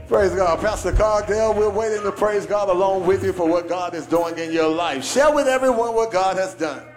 Praise God. Pastor Cardell, we're waiting to praise God along with you for what God is doing in your life. Share with everyone what God has done.